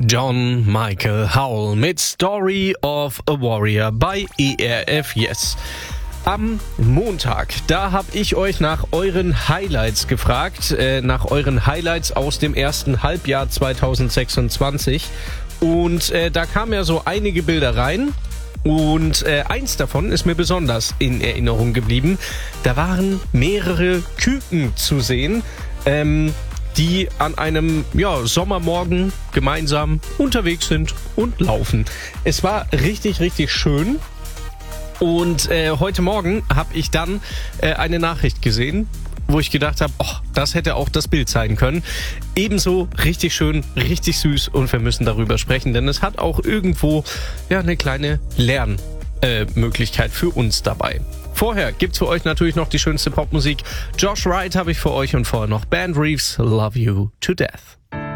John Michael Howell mit Story of a Warrior bei ERF Yes. Am Montag, da habe ich euch nach euren Highlights gefragt, nach euren Highlights aus dem ersten Halbjahr 2026. Und da kamen ja so einige Bilder rein. Und eins davon ist mir besonders in Erinnerung geblieben. Da waren mehrere Küken zu sehen, die an einem Sommermorgen gemeinsam unterwegs sind und laufen. Es war richtig, richtig schön. Und heute Morgen habe ich dann eine Nachricht gesehen, wo ich gedacht habe, das hätte auch das Bild sein können. Ebenso richtig schön, richtig süß und wir müssen darüber sprechen, denn es hat auch irgendwo eine kleine Lernmöglichkeit für uns dabei. Vorher gibt's für euch natürlich noch die schönste Popmusik. Josh Wright habe ich für euch und vorher noch Band Reeves, Love You to Death.